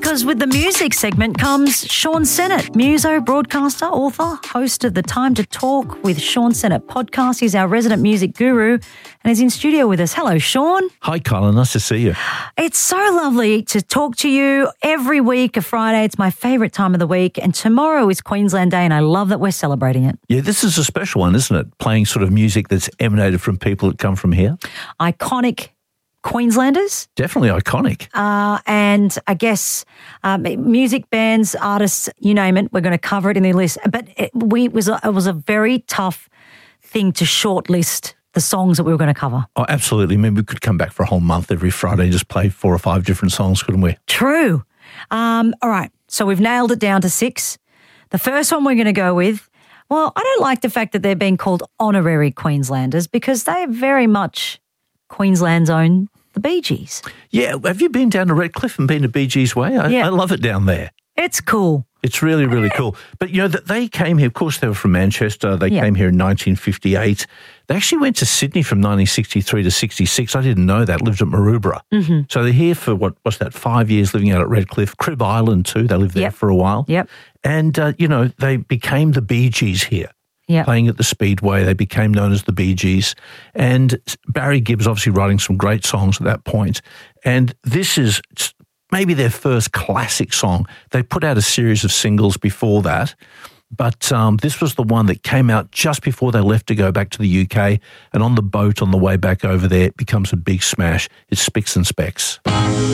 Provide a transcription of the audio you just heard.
because with the music segment comes Sean Sennett, muso, broadcaster, author, host of the Time to Talk with Sean Sennett podcast. He's our resident music guru and he's in studio with us. Hello, Sean. Hi, Kyla. Nice to see you. It's so lovely to talk to you every week, a Friday. It's my favourite time of the week. And tomorrow is Queensland Day and I love that we're celebrating it. Yeah, this is a special one, isn't it? Playing sort of music that's emanated from people that come from here. Iconic Queenslanders. Definitely iconic. And I guess music, bands, artists, you name it, we're going to cover it in the list. But it was a very tough thing to shortlist the songs that we were going to cover. Oh, absolutely. I mean, we could come back for a whole month every Friday and just play 4 or 5 different songs, couldn't we? True. All right. So we've nailed it down to 6. The first one we're going to go with, well, I don't like the fact that they're being called honorary Queenslanders because they're very much Queensland's own, the Bee Gees. Yeah. Have you been down to Redcliffe and been to Bee Gees Way? I love it down there. It's cool. It's really, really cool. But, you know, they came here, of course, they were from Manchester. They came here in 1958. They actually went to Sydney from 1963 to 66. I didn't know that, lived at Maroubra. Mm-hmm. So they're here for, what's that, 5 years living out at Redcliffe. Crib Island too, they lived there for a while. Yep. And, you know, they became the Bee Gees here. Yep. Playing at the Speedway. They became known as the Bee Gees. And Barry Gibb's obviously writing some great songs at that point. And this is maybe their first classic song. They put out a series of singles before that, but this was the one that came out just before they left to go back to the UK, and on the boat on the way back over there, it becomes a big smash. It's Spicks and Specks.